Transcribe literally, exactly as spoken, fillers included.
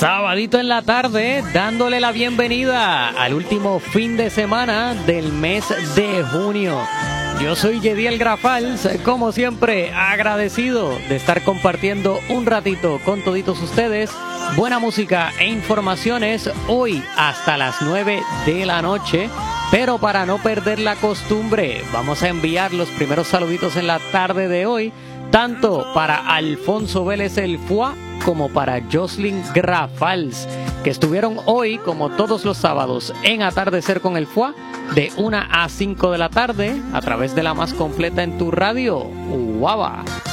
Sabadito en la tarde, dándole la bienvenida al último fin de semana del mes de junio. Yo soy Yediel Grafals, como siempre, agradecido de estar compartiendo un ratito con toditos ustedes. Buena música e informaciones hoy hasta las nueve de la noche. Pero para no perder la costumbre, vamos a enviar los primeros saluditos en la tarde de hoy, tanto para Alfonso Vélez el Fua como para Jocelyn Grafals, que estuvieron hoy, como todos los sábados, en Atardecer con el Fua, de una a cinco de la tarde, a través de la más completa en tu radio, Uava.